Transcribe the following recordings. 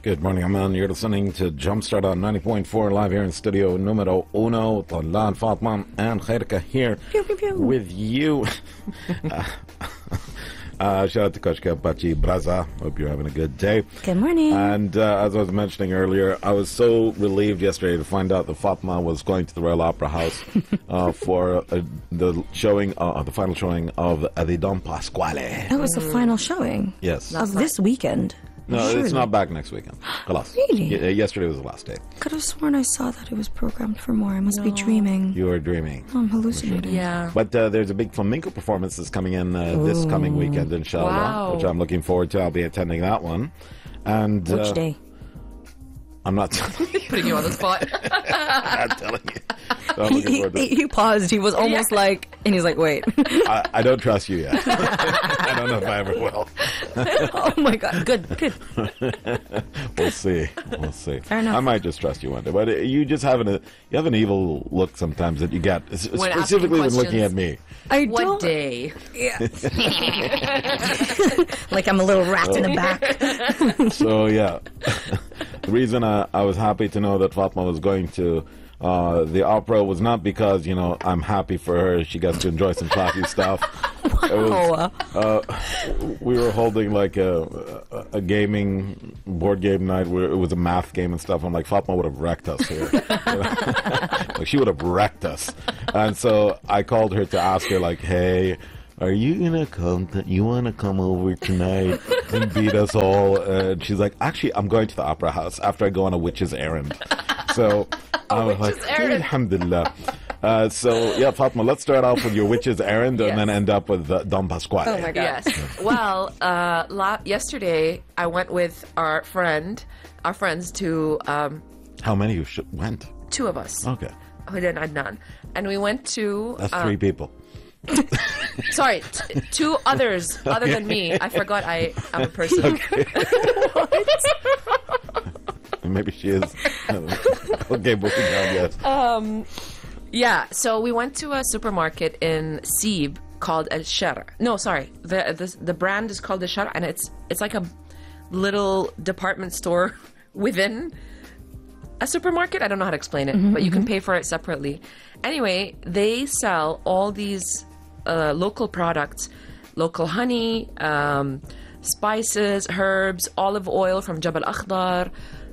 Good morning, Aman. You're listening to Jumpstart on 90.4 live here in studio numero uno. Talal, Fatma, and Khairka here pew, pew, pew. with you. Shout out to Koshka Pachi Braza. Hope you're having a good day. Good morning. And as I was mentioning earlier, I was so relieved yesterday to find out that Fatma was going to the Royal Opera House for the showing, the final showing of the Don Pasquale. That was the final showing. Yes. Of this weekend. No, Surely. it's not back next weekend. Khalas. Really? Yesterday was the last day. Could have sworn I saw that it was programmed for more. I must be dreaming. You were dreaming. Oh, I'm hallucinating. Yeah. But there's a big flamenco performance that's coming in this coming weekend, inshallah, Wow. which I'm looking forward to. I'll be attending that one. And Which day? I'm not telling you. Putting you on the spot. I'm not telling you. So I'm looking forward to it. He paused. He was almost like, and he's like, wait. I don't trust you yet. I don't know if I ever will. Oh my God. Good. We'll see. Fair enough. I might just trust you one day, but you just have an evil look sometimes that you get, specifically when looking at me. I What don't. day? Yeah. Like I'm a little rat in the back. So yeah, the reason I was happy to know that Fatma was going to the opera was not because I'm happy for her. She gets to enjoy some classy stuff. Wow. We were holding like a gaming board game night where it was a math game and stuff. I'm like, Fatma would have wrecked us here. Like she would have wrecked us. And so I called her to ask her like, hey, are you gonna come? You wanna come over tonight and beat us all? And she's like, actually, I'm going to the opera house after I go on a witch's errand. So I was like, alhamdulillah. So yeah, Fatma, let's start off with your witch's errand and then end up with Don Pasquale. Oh my God. Yes. Well, yesterday I went with our friends to How many you went? two of us. Okay, Huda and Adnan. And we went to that's three people. sorry, two others other than me. I forgot I'm a person. Maybe she is. Okay, booking down, yes. Yeah, so we went to a supermarket in Sib called El Shar. No, sorry. The brand is called El Shar, and it's like a little department store within a supermarket. I don't know how to explain it, but you can pay for it separately. Anyway, they sell all these local products, local honey, spices, herbs, olive oil from Jabal Akhdar,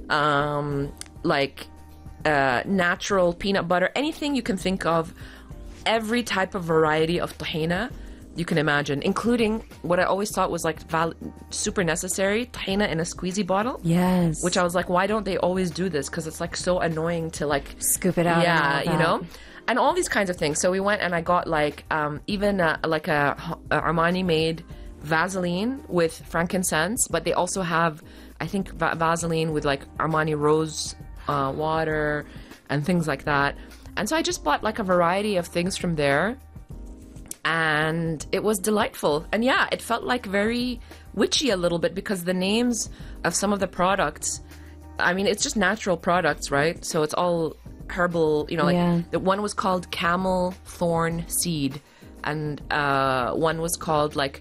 natural peanut butter, anything you can think of, every type of variety of tahina you can imagine, including what I always thought was like super necessary, tahina in a squeezy bottle. Yes. Which I was like, why don't they always do this? Because it's like so annoying to like Scoop it out. yeah, and all that. and all these kinds of things. So we went and I got like even like a Armani made Vaseline with frankincense, but they also have I think Vaseline with like Armani rose water and things like that. And so I just bought like a variety of things from there, and it was delightful. And yeah, it felt like very witchy a little bit because the names of some of the products, I mean, it's just natural products, right? So it's all herbal, like the one was called camel thorn seed, and one was called like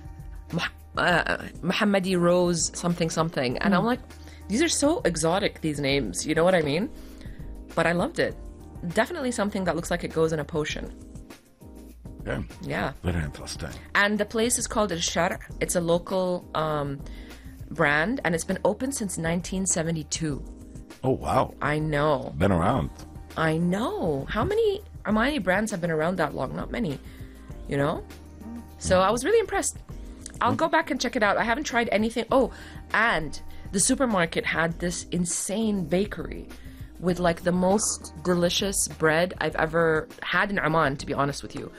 Muhammadi rose something. And I'm like, these are so exotic, these names, you know what I mean? But I loved it. Definitely something that looks like it goes in a potion. Yeah. Yeah. Very interesting. And the place is called El Shar. It's a local brand, and it's been open since 1972. Oh, wow. I know. Been around. I know. How many Armani brands have been around that long? Not many, So I was really impressed. I'll go back and check it out. I haven't tried anything. Oh, and the supermarket had this insane bakery with like the most delicious bread I've ever had in Oman, to be honest with you.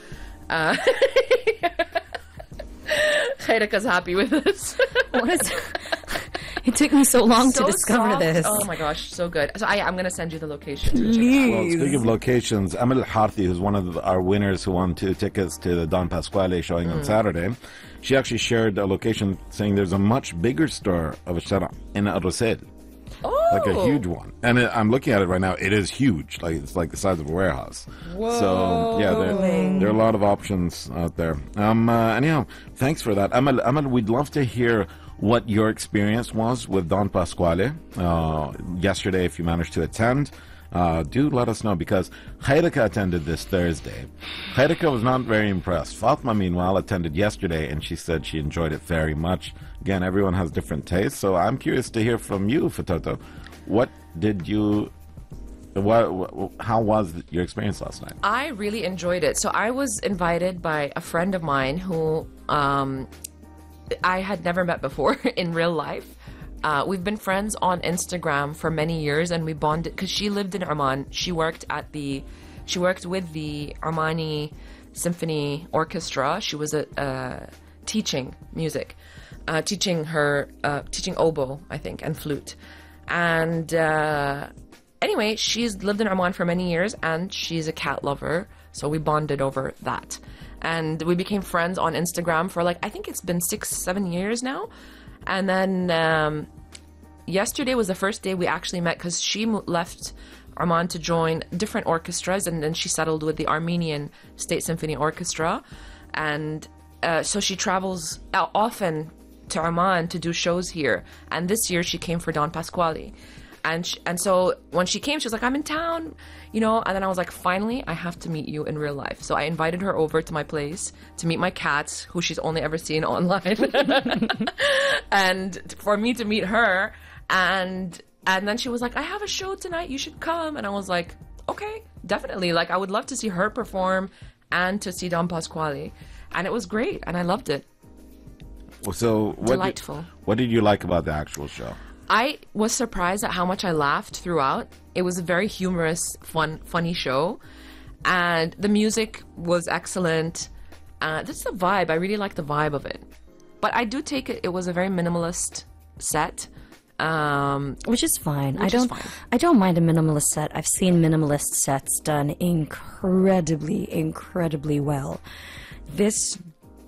Khairika's happy with this. What is it? Took me so long to So discover soft. this. Oh my gosh, so good. So I'm going to send you the location. Well, speaking of locations, Amal Harthi, who's one of our winners who won 2 tickets to the Don Pasquale showing on Saturday, she actually shared a location saying there's a much bigger store of Shara in Al Rusail. Oh. Like a huge one. And I'm looking at it right now. It is huge. Like it's like the size of a warehouse. Whoa. So, yeah, there are a lot of options out there. Anyhow, thanks for that. Amal, we'd love to hear what your experience was with Don Pasquale yesterday, if you managed to attend. Do let us know, because Khairika attended this Thursday. Khairika was not very impressed. Fatma, meanwhile, attended yesterday, and she said she enjoyed it very much. Again, everyone has different tastes, so I'm curious to hear from you, Fatoto. What did you... how was your experience last night? I really enjoyed it. So I was invited by a friend of mine who I had never met before in real life. We've been friends on Instagram for many years, and we bonded because she lived in Oman. She worked with the Omani Symphony Orchestra. She was teaching music, teaching oboe, I think, and flute. And anyway, she's lived in Oman for many years, and she's a cat lover. So we bonded over that, and we became friends on Instagram for I think it's been 6-7 years now. And then yesterday was the first day we actually met, because she left Oman to join different orchestras, and then she settled with the Armenian State Symphony Orchestra. And so she travels often to Oman to do shows here. And this year she came for Don Pasquale. And so when she came, she was like, I'm in town, And then I was like, finally, I have to meet you in real life. So I invited her over to my place to meet my cats, who she's only ever seen online. And for me to meet her. And then she was like, I have a show tonight. You should come. And I was like, okay, definitely. I would love to see her perform and to see Don Pasquale. And it was great. And I loved it. So delightful. What did you like about the actual show? I was surprised at how much I laughed throughout. It was a very humorous, funny show. And the music was excellent. This is the vibe. I really like the vibe of it. But I do take it was a very minimalist set. Which is fine. I don't mind a minimalist set. I've seen minimalist sets done incredibly well. This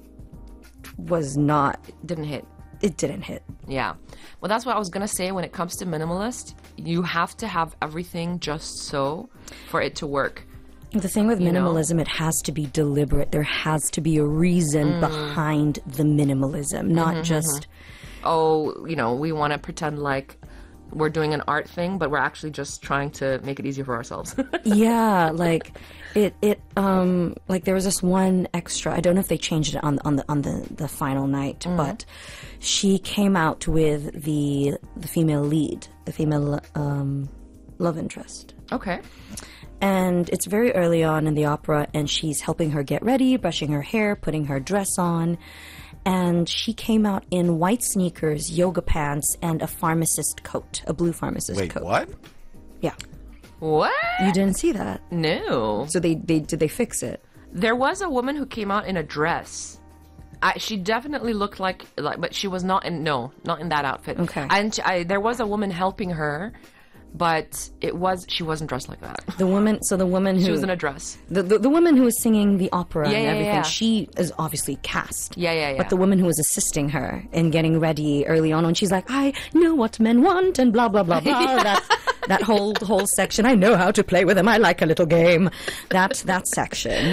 was not... Didn't hit. It didn't hit. Yeah. Well, that's what I was going to say. When it comes to minimalist, you have to have everything just so for it to work. The thing with minimalism, it has to be deliberate. There has to be a reason behind the minimalism, not just... Oh, we want to pretend like we're doing an art thing, but we're actually just trying to make it easier for ourselves. Yeah, there was this one extra. I don't know if they changed it on the final night, but she came out with the female lead, the female love interest. Okay. And it's very early on in the opera, and she's helping her get ready, brushing her hair, putting her dress on. And she came out in white sneakers, yoga pants, and a pharmacist coat, a blue pharmacist coat. Wait, what? Yeah. What? You didn't see that? No. So did they fix it? There was a woman who came out in a dress. She definitely looked like, but she was not in that outfit. Okay. And there was a woman helping her, but she wasn't dressed like that. The woman who... She was in a dress. The woman who was singing the opera and everything, yeah. she is obviously cast. Yeah. But the woman who was assisting her in getting ready early on, when she's like, I know what men want and blah, blah, blah, blah, that whole section, I know how to play with them, I like a little game. That section,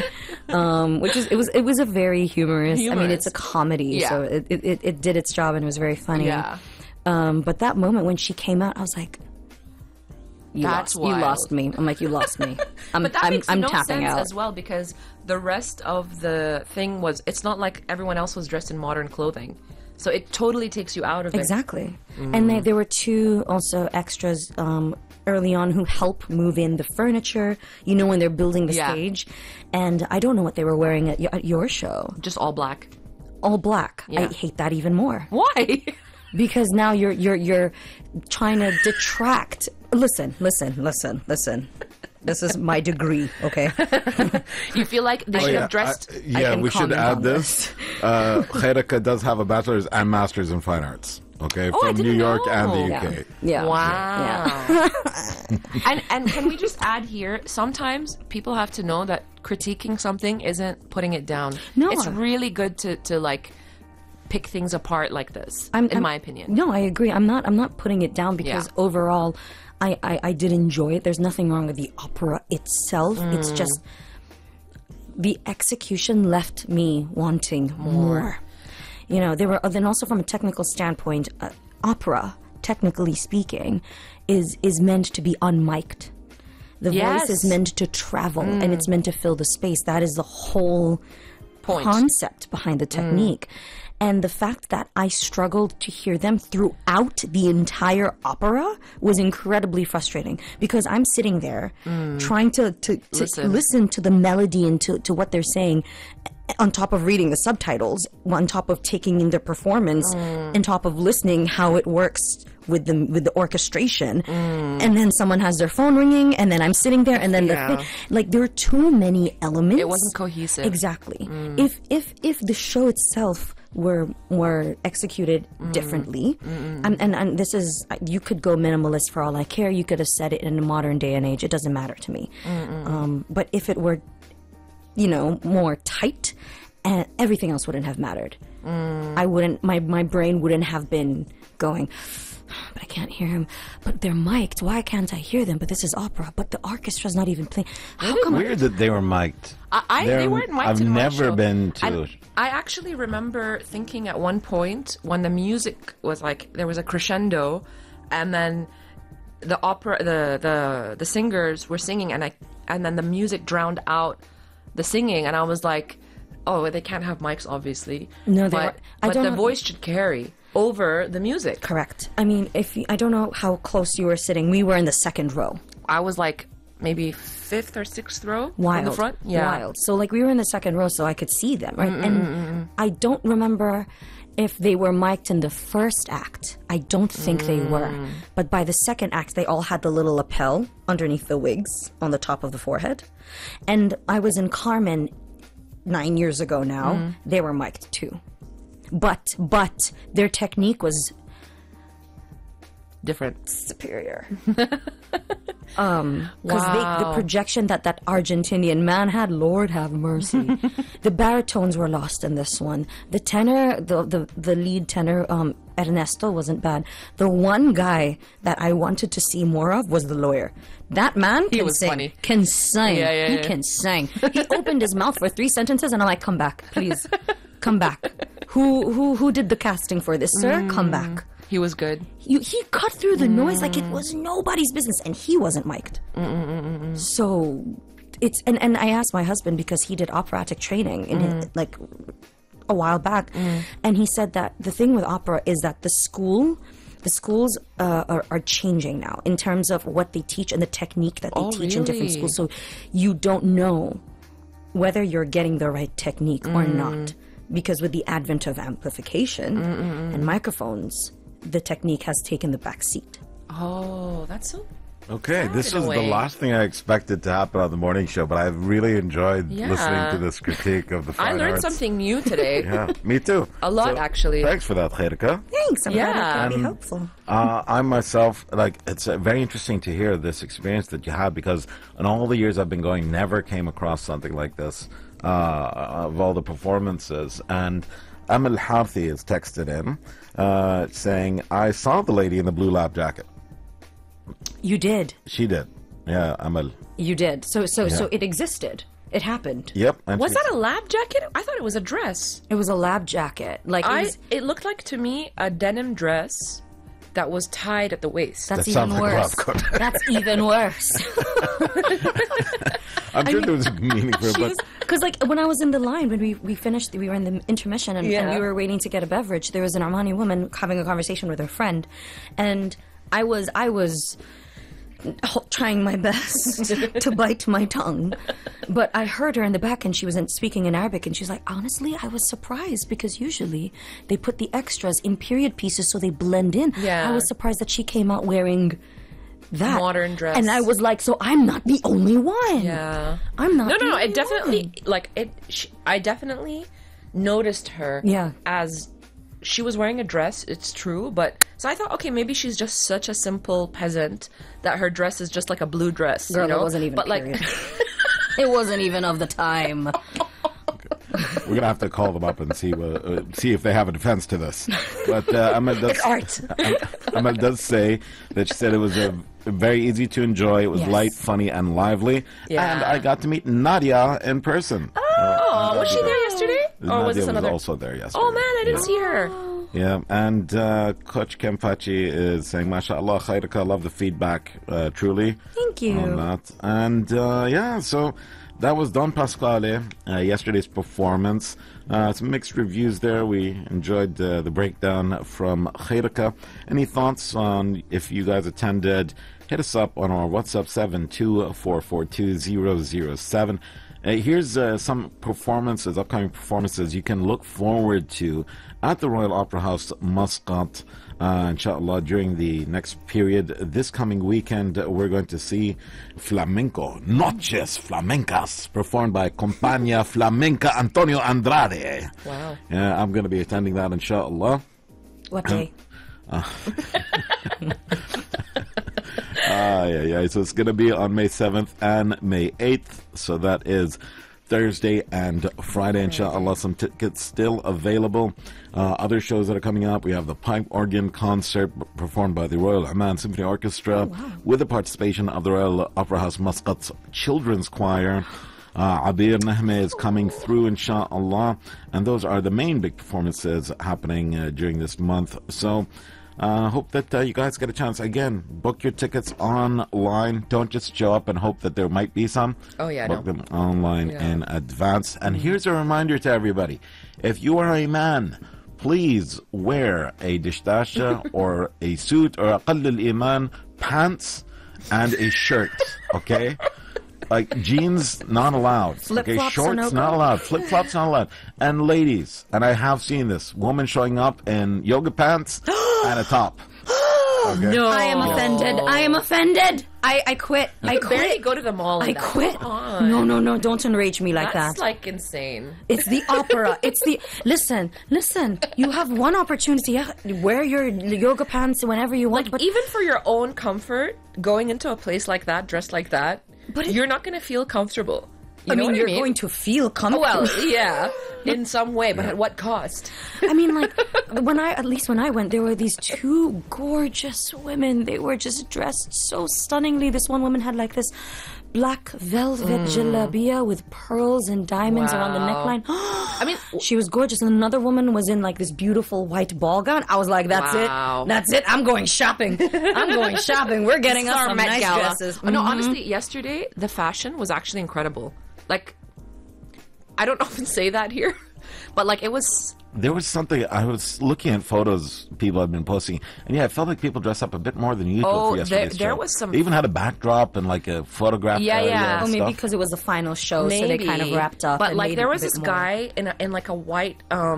it was a very humorous. I mean, it's a comedy, so it did its job and it was very funny. Yeah. But that moment when she came out, I was like, You lost me. I'm like, you lost me. But that makes no tapping sense out as well, because the rest of the thing it's not like everyone else was dressed in modern clothing. So it totally takes you out of it. Exactly. And there were two also extras early on who help move in the furniture, when they're building the stage. And I don't know what they were wearing at your show. Just all black. All black. Yeah. I hate that even more. Why? Because now you're trying to detract. Listen. This is my degree, okay? You feel like they should have dressed... we should add this. Khairika does have a bachelor's and master's in fine arts, okay? From New York and the UK. Yeah. Wow. Yeah. And can we just add here, sometimes people have to know that critiquing something isn't putting it down. No. It's really good to pick things apart like this, in my opinion. No, I agree. I'm not putting it down because overall... I did enjoy it. There's nothing wrong with the opera itself. It's just the execution left me wanting more. You know, there were then also from a technical standpoint, opera, technically speaking, is meant to be unmiked. The voice is meant to travel and it's meant to fill the space. That is the whole concept behind the technique. And the fact that I struggled to hear them throughout the entire opera was incredibly frustrating, because I'm sitting there trying to listen to the melody and to what they're saying, on top of reading the subtitles, on top of taking in their performance, on top of listening how it works with the orchestration. And then someone has their phone ringing, and then I'm sitting there, and then like there are too many elements. It wasn't cohesive. Exactly. If the show itself were executed differently, and this is, you could go minimalist for all I care. You could have said it in a modern day and age. It doesn't matter to me. But if it were, you know, more tight, and everything else wouldn't have mattered. I wouldn't. My brain wouldn't have been going, but I can't hear him. But they're mic'd. Why can't I hear them? But this is opera. But the orchestra's not even playing. How come? Weird that they were mic'd. They weren't mic'd. I've in my never show. been to. I actually remember thinking at one point when the music was like, there was a crescendo, and then the opera, the singers were singing, and then the music drowned out the singing, and I was like, oh, they can't have mics, obviously. No, but the voice should carry over the music. Correct. I mean, I don't know how close you were sitting. We were in the second row. I was like maybe 5th or 6th row Wild. in the front. Yeah. Wild. So like we were in the second row, so I could see them, right? And I don't remember if they were mic'd in the first act. I don't think they were. But by the second act, they all had the little lapel underneath the wigs on the top of the forehead. And I was in Carmen 9 years ago now. They were mic'd too. But their technique was different, superior. Because the projection that Argentinian man had, Lord have mercy. The baritones were lost in this one. The tenor, the lead tenor, Ernesto, wasn't bad. The one guy that I wanted to see more of was the lawyer. That man can was sing. funny. Can sing. Yeah. He can sing. He opened his mouth for 3 sentences, and I'm like, come back, please. Come back. Who did the casting for this, sir? Come back. He was good. He cut through the noise like it was nobody's business, and he wasn't mic'd. So it's and I asked my husband, because he did operatic training in his, like a while back, and he said that the thing with opera is that the schools are changing now in terms of what they teach and the technique that they teach in different schools. So you don't know whether you're getting the right technique or not, because with the advent of amplification and microphones, the technique has taken the back seat. Oh, that's so... Okay, this in a was the way. last thing I expected to happen on the morning show, but I've really enjoyed listening to this critique of the fine I learned arts. something new today. Yeah, me too. A lot, actually. Thanks for that, Gerika. Thanks. I'm glad I could be Yeah. helpful. I myself, like, it's very interesting to hear this experience that you had, because in all the years I've been going, never came across something like this of all the performances. And Amal Harthi is texted in saying, I saw the lady in the blue lab jacket. You did. She did. Yeah, Amal. You did. So it existed. It happened. Yep. And Was she- that a lab jacket? I thought it was a dress. It was a lab jacket. Like It looked like to me a denim dress that was tied at the waist. that's That even sounds like a worse. lab coat. That's even worse. I'm sure there was a meaning for it, but Because like when I was in the line, when we finished, we were in the intermission and we were waiting to get a beverage. There was an Armani woman having a conversation with her friend, and I was trying my best to bite my tongue, but I heard her in the back, and she was speaking in Arabic, and she's like, honestly, I was surprised, because usually they put the extras in period pieces so they blend in. Yeah. I was surprised that she came out wearing that Modern dress. and I was like, so I'm not the only one. Yeah. I'm not. No. the only It definitely one. I definitely noticed her. Yeah. As she was wearing a dress. It's true, but so I thought, okay, maybe she's just such a simple peasant that her dress is just like a blue dress. Girl, you know? it wasn't even. But period. It wasn't even of the time. we're gonna have to call them up and see if they have a defense to this. But Amal does, Art. Amal does say that she said it was very easy to enjoy. It was Yes. light, funny, and lively. Yeah. And I got to meet Nadia in person. Oh, was she there yesterday? Oh, was this Nadia another? also there yesterday. Oh man, I didn't see her. Yeah, and Coach Kempachi is saying, MashaAllah, khairaka, love the feedback, truly. Thank you. On that. And yeah, so that was Don Pasquale, yesterday's performance. Some mixed reviews there. We enjoyed the breakdown from khairaka. Any thoughts on if you guys attended? Hit us up on our WhatsApp 724420007. Here's some performances, upcoming performances you can look forward to at the Royal Opera House Muscat, inshallah, during the next period. This coming weekend, we're going to see flamenco, Noches Flamencas, performed by Compañía Flamenca Antonio Andrade. Wow. Yeah, I'm going to be attending that, inshallah. What day? Yeah. So it's going to be on May 7th and May 8th. So that is Thursday and Friday, inshallah. Some tickets still available. Other shows that are coming up, we have the pipe organ concert performed by the Royal Amman Symphony Orchestra with the participation of the Royal Opera House Muscat's Children's Choir. Abir Nahme is coming through, inshallah. And those are the main big performances happening during this month. So hope that you guys get a chance. Again, book your tickets online. Don't just show up and hope that there might be some. Oh, yeah, Book no. them online in advance. And here's a reminder to everybody. If you are a man, please wear a dishtasha or a suit or aqall al-iman, pants and a shirt, okay? Like jeans, not allowed. Flip-flops shorts, are no not go. allowed. Flip-flops, not allowed. And ladies, and I have seen this, woman showing up in yoga pants and a top. Okay? No. I am offended. I am offended. I quit. I Barely quit. go to the mall. I and that. quit. Come on. No, don't enrage me like That's that. like insane. It's the opera. It's the listen. You have one opportunity. Yeah, wear your yoga pants whenever you want. Like but even for your own comfort, going into a place like that, dressed like that, But you're not going to feel comfortable. You I know mean, what you're I mean? going to feel comfortable. Well, yeah, in some way, but at what cost? I mean, like when I went, there were these two gorgeous women. They were just dressed so stunningly. This one woman had like this black velvet jalabia with pearls and diamonds around the Wow. neckline. I mean, She was gorgeous, and another woman was in like this beautiful white ball gown. I was like, "That's Wow. it, that's it. I'm going shopping. I'm going shopping. We're getting us our some Met nice Gala. dresses." No, honestly, yesterday the fashion was actually incredible. Like, I don't often say that here, but like it was. There was something, I was looking at photos people have been posting, and yeah, it felt like people dress up a bit more than usual Oh, for yesterday's there show. was some- They even had a backdrop and like a photograph Yeah, area yeah. and Oh, maybe stuff. because it was the final show, so they kind of wrapped up. But and like made there it was a this bit more. guy in like a white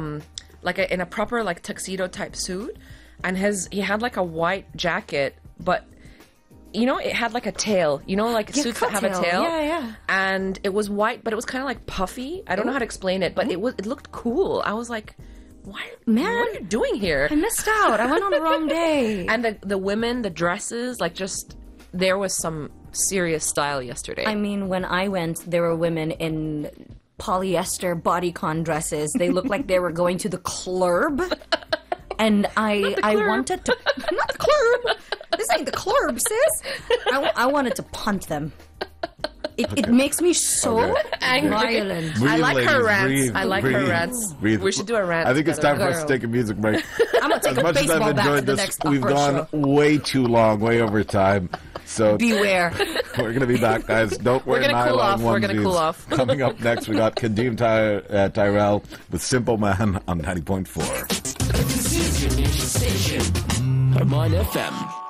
in a proper like tuxedo type suit, and he had like a white jacket, but you know it had like a tail. You know, like Yeah, suits that have a cocktail. tail. Yeah. And it was white, but it was kind of like puffy. I don't know how to explain it, but it looked cool. I was like, Man. what are you doing here? I missed out. I went on the wrong day. And the women, the dresses, like just there was some serious style yesterday. I mean, when I went, there were women in polyester bodycon dresses. They looked like they were going to the club. And I wanted to... Not the club! This ain't the club, sis! I wanted to punt them. It makes me so Angry. violent. I Breathe, like her ladies, rants. breathe, I like breathe, her rants. breathe. We should do a rant. I think it's time together. for us to take a music break. I'm gonna take As a much as baseball I've bat to enjoyed the this, next we've opera gone show. way too long, way over time. So Beware. we're going to be back, guys. Don't wear gonna cool nylon off. We're gonna onesies. cool off. Coming up next, we got Kadeem Tyrell with Simple Man on 90.4. This is your nation station. Hermine FM.